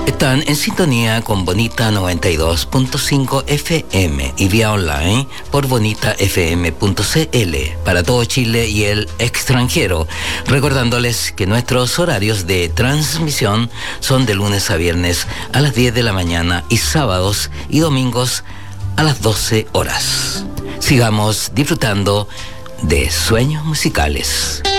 Están en sintonía con Bonita 92.5 FM y vía online por bonitafm.cl para todo Chile y el extranjero. Recordándoles que nuestros horarios de transmisión son de lunes a viernes a las 10 de la mañana y sábados y domingos a las 12 horas. Sigamos disfrutando de sueños musicales.